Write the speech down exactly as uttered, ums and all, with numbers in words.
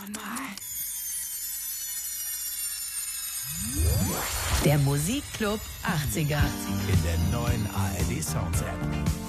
Der Musikclub achtziger. In der neuen A R D Sounds App.